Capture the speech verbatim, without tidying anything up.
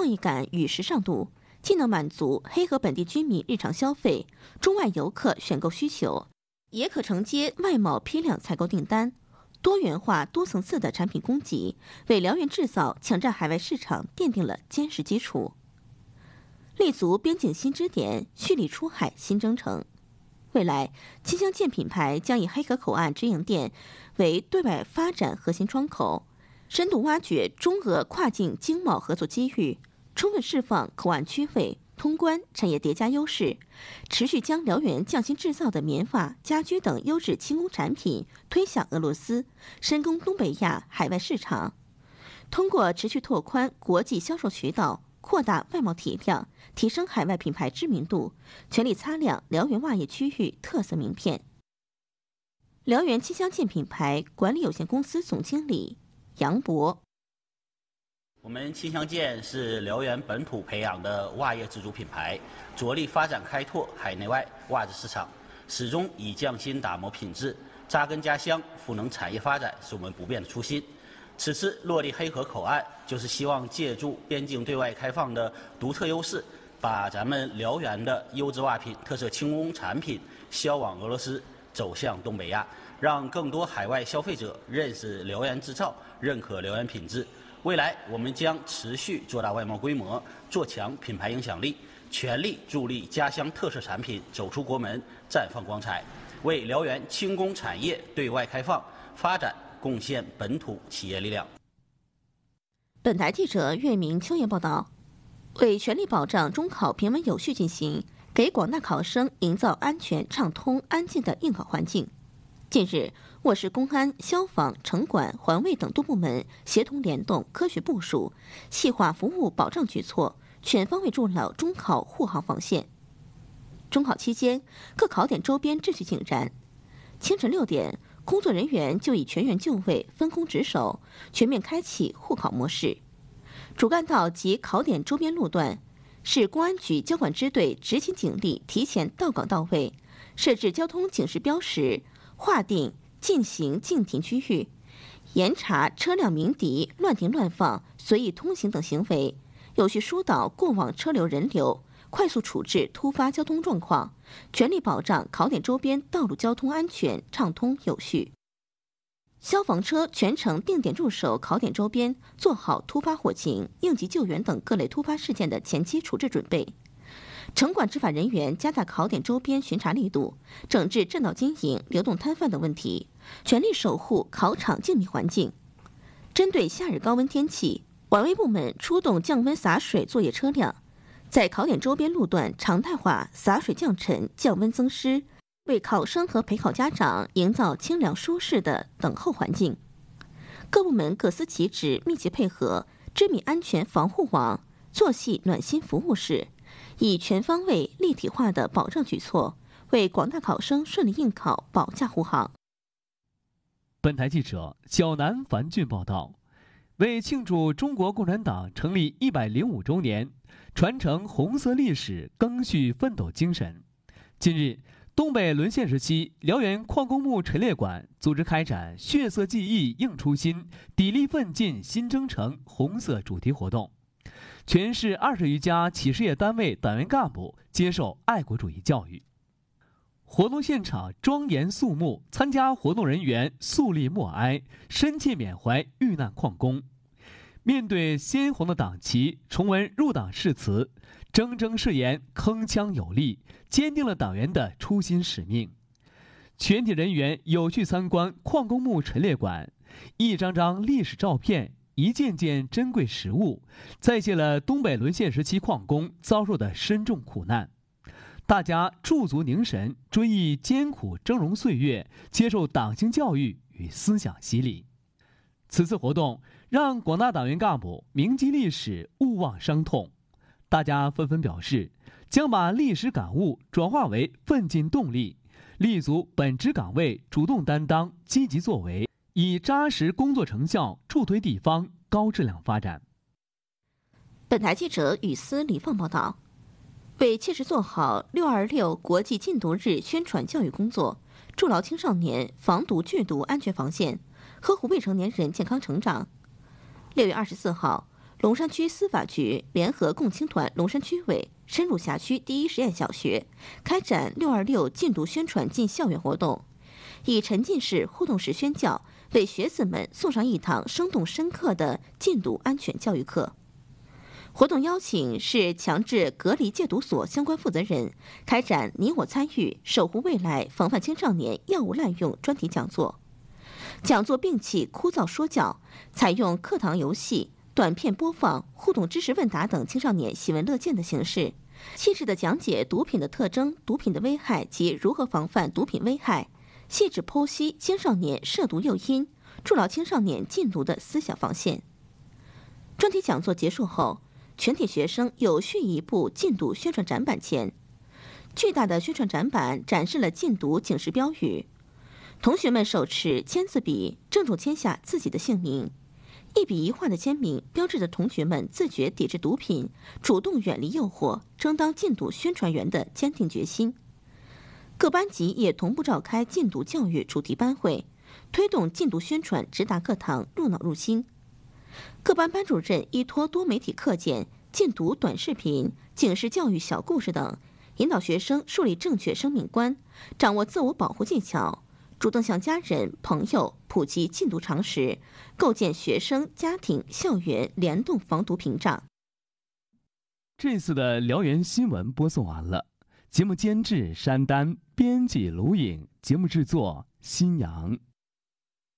创意感与时尚度，既能满足黑河本地居民日常消费、中外游客选购需求，也可承接外贸批量采购订单。多元化、多层次的产品供给，为辽源制造抢占海外市场奠定了坚实基础。立足边境新支点，蓄力出海新征程。未来，金乡舰品牌将以黑河口岸直营店为对外发展核心窗口，深度挖掘中俄跨境经贸合作机遇，充分释放口岸区位、通关产业叠加优势，持续将辽源匠心制造的棉袜、家居等优质轻工产品推向俄罗斯，深攻东北亚海外市场。通过持续拓宽国际销售渠道，扩大外贸体量，提升海外品牌知名度，全力擦亮辽源袜业区域特色名片。辽源金乡舰品牌管理有限公司总经理杨博。 我们金乡舰是辽源本土培养的袜业自主品牌，着力发展开拓海内外袜子市场，始终以匠心打磨品质、扎根家乡、赋能产业发展是我们不变的初心。此次落地黑河口岸，就是希望借助边境对外开放的独特优势，把咱们辽源的优质袜品、特色轻工产品销往俄罗斯，走向东北亚，让更多海外消费者认识辽源制造，认可辽源品质。未来，我们将持续做大外贸规模，做强品牌影响力，全力助力家乡特色产品走出国门，绽放光彩，为辽源轻工产业对外开放发展贡献本土企业力量。 本台记者岳明、秋叶报道。为全力保障中考平稳有序进行，给广大考生营造安全、畅通、安静的应考环境。近日，我市公安、消防、城管、环卫等多部门协同联动、科学部署，细化服务保障举措，全方位筑牢中考护航防线。中考期间，各考点周边秩序井然。清晨六点，工作人员就以全员就位、分工值守，全面开启护考模式。主干道及考点周边路段，市公安局交管支队执勤警力提前到岗到位，设置交通警示标识，划定禁行禁停区域，严查车辆鸣笛、乱停乱放、随意通行等行为，有序疏导过往车流人流，快速处置突发交通状况，全力保障考点周边道路交通安全畅通有序。消防车全程定点驻守考点周边，做好突发火警、应急救援等各类突发事件的前期处置准备。城管执法人员加大考点周边巡查力度，整治占道经营、流动摊贩等问题，全力守护考场静谧环境。针对夏日高温天气，环卫部门出动降温洒水作业车辆，在考点周边路段常态化洒水降尘、降温增湿，为考生和陪考家长营造清凉舒适的等候环境。各部门各司其职，密切配合，织密安全防护网，做细暖心服务室，以全方位立体化的保障举措，为广大考生顺利应考保驾护航。 本台记者小南樊俊报道。为庆祝中国共产党成立一百零五周年，传承红色历史，赓续奋斗精神，近日，东北沦陷时期辽源矿工墓陈列馆组织开展血色记忆映初心，砥砺奋进新征程红色主题活动。全市二十余家企事业单位党员干部接受爱国主义教育。活动现场庄严肃穆，参加活动人员肃立默哀，深切缅怀遇难矿工。面对鲜红的党旗，重温入党誓词，铮铮誓言铿锵有力，坚定了党员的初心使命。全体人员有序参观矿工墓陈列馆，一张张历史照片，一件件珍贵实物，再现了东北沦陷时期矿工遭受的深重苦难。大家驻足凝神，追忆艰苦峥嵘岁月，接受党性教育与思想洗礼。此次活动让广大党员干部铭记历史，勿忘伤痛。大家纷纷表示，将把历史感悟转化为奋进动力，立足本职岗位，主动担当，积极作为，以扎实工作成效助推地方高质量发展。 本台记者雨思李放报道。为切实做好六二六国际禁毒日宣传教育工作，筑牢青少年防毒拒毒安全防线，呵护未成年人健康成长。六月二十四号， 龙山区司法局联合共青团龙山区委深入辖区第一实验小学，开展六二六禁毒宣传进校园活动，以沉浸式互动式宣教，为学子们送上一堂生动深刻的禁毒安全教育课。活动邀请市强制隔离戒毒所相关负责人开展你我参与守护未来防范青少年药物滥用专题讲座。讲座摒弃枯燥说教，采用课堂游戏、短片播放、互动知识问答等青少年喜闻乐见的形式，细致地讲解毒品的特征、毒品的危害及如何防范毒品危害，细致剖析青少年涉毒诱因，筑牢青少年禁毒的思想防线。专题讲座结束后，全体学生有序移步禁毒宣传展板前，巨大的宣传展板展示了禁毒警示标语，同学们手持签字笔，郑重签下自己的姓名。一笔一画的签名标志着同学们自觉抵制毒品、主动远离诱惑、争当禁毒宣传员的坚定决心。各班级也同步召开禁毒教育主题班会，推动禁毒宣传直达课堂，入脑入心。各班班主任依托多媒体课件、禁毒短视频、警示教育小故事等，引导学生树立正确生命观，掌握自我保护技巧，主动向家人、朋友普及禁毒常识，构建学生、家庭、校园联动防毒屏障。 这次的辽源新闻播送完了，节目监制山丹，编辑卢颖，节目制作新阳。